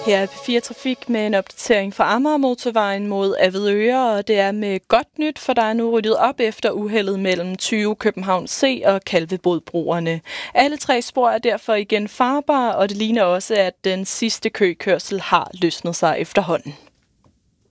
Her er P4 Trafik med en opdatering fra Amagermotorvejen mod Avedøre, og det er med godt nyt, for der er nu ryddet op efter uheldet mellem 20 København C og Kalvebodbroerne. Alle tre spor er derfor igen farbare, og det ligner også, at den sidste køkørsel har løsnet sig efterhånden.